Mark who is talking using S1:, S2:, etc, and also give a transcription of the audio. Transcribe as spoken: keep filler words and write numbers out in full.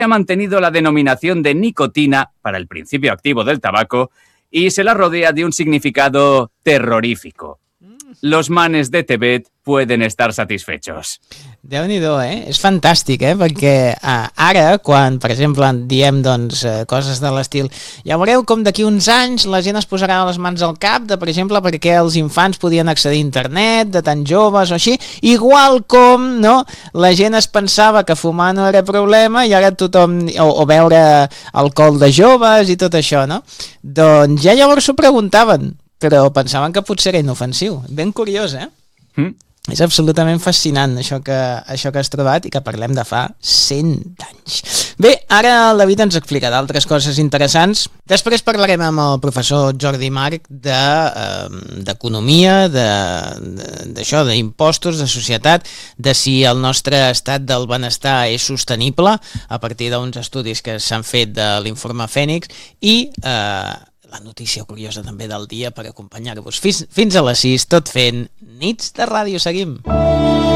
S1: ha mantenido la denominación de nicotina para el principio activo del tabaco y se la rodea de un significado terrorífico. Los manes de Tebet pueden estar satisfechos.
S2: Déu-n'hi-do, eh? És fantàstic, eh? Perquè eh, ara, quan, per exemple, diem doncs, eh, coses de l'estil, ja veureu com d'aquí uns anys la gent es posarà les mans al cap de, per exemple, perquè els infants podien accedir a internet, de tan joves o així, igual com, no?, la gent es pensava que fumar no era problema i ara tothom, o, o beure alcohol de joves i tot això, no? Doncs ja llavors s'ho preguntaven, però pensaven que potser era inofensiu. Ben curiós, eh?
S1: Mm.
S2: És absolutament fascinant això que, això que has trobat i que parlem de fa cent anys. Bé, ara el David ens explica d'altres coses interessants. Després parlarem amb el professor Jordi March de, eh, d'economia, de, de, d'això, d'impostos, de societat, de si el nostre estat del benestar és sostenible a partir d'uns estudis que s'han fet de l'informe Fènix i eh, la notícia curiosa també del dia per acompanyar-vos fins, fins a les sis, tot fent Nits de Ràdio. Seguim.